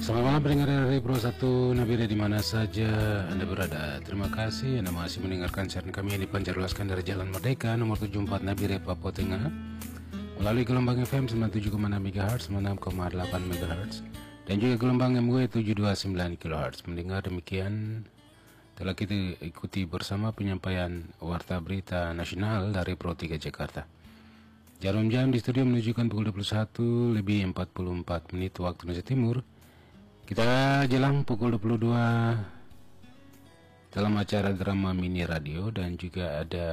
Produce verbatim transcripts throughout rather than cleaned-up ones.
Selamat malam pendengar dari Pro satu Nabire di mana saja Anda berada. Terima kasih Anda masih mendengarkan siaran kami yang dipancarluaskan dari Jalan Merdeka nomor tujuh puluh empat Nabire, Papua Tengah melalui gelombang F M sembilan puluh tujuh koma enam MHz, sembilan puluh enam koma delapan MHz dan juga gelombang M W tujuh puluh dua koma sembilan kilohertz. Mendengar demikian telah kita ikuti bersama penyampaian Warta Berita Nasional dari Pro tiga Jakarta. Jarum jam di studio menunjukkan pukul dua puluh satu lebih empat puluh empat menit waktu Indonesia Timur. Kita jelang pukul dua puluh dua dalam acara drama mini radio dan juga ada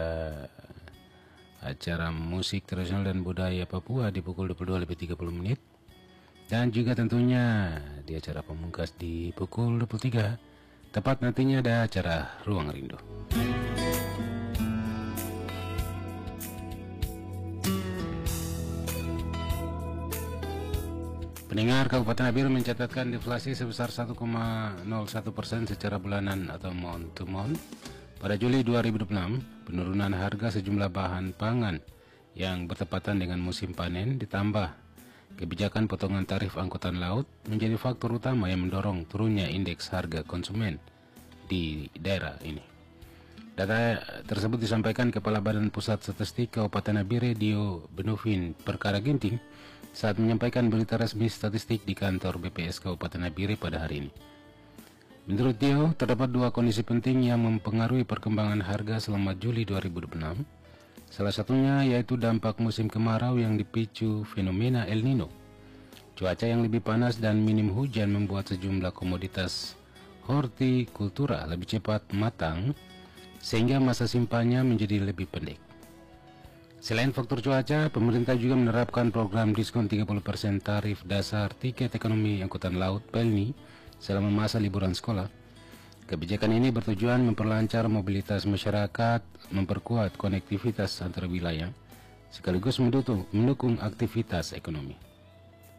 acara musik tradisional dan budaya Papua di pukul dua puluh dua lebih tiga puluh menit. Dan juga tentunya di acara pemungkas di pukul dua puluh tiga tepat nantinya ada acara Ruang Rindu. Pendengar, Kabupaten Nabire mencatatkan deflasi sebesar satu koma nol satu persen secara bulanan atau month to month pada Juli dua ribu dua puluh enam. Penurunan harga sejumlah bahan pangan yang bertepatan dengan musim panen ditambah kebijakan potongan tarif angkutan laut menjadi faktor utama yang mendorong turunnya indeks harga konsumen di daerah ini. Data tersebut disampaikan Kepala Badan Pusat Statistik Kabupaten Nabire, Dio Benufin Perkara Ginting, saat menyampaikan berita resmi statistik di kantor B P S Kabupaten Nabire pada hari ini. Menurut Dio, terdapat dua kondisi penting yang mempengaruhi perkembangan harga selama Juli dua ribu dua puluh enam. Salah satunya yaitu dampak musim kemarau yang dipicu fenomena El Nino. Cuaca yang lebih panas dan minim hujan membuat sejumlah komoditas hortikultura lebih cepat matang, sehingga masa simpannya menjadi lebih pendek. Selain faktor cuaca, pemerintah juga menerapkan program diskon tiga puluh persen tarif dasar tiket ekonomi angkutan laut P E L N I selama masa liburan sekolah. Kebijakan ini bertujuan memperlancar mobilitas masyarakat, memperkuat konektivitas antar wilayah, sekaligus mendukung, mendukung aktivitas ekonomi.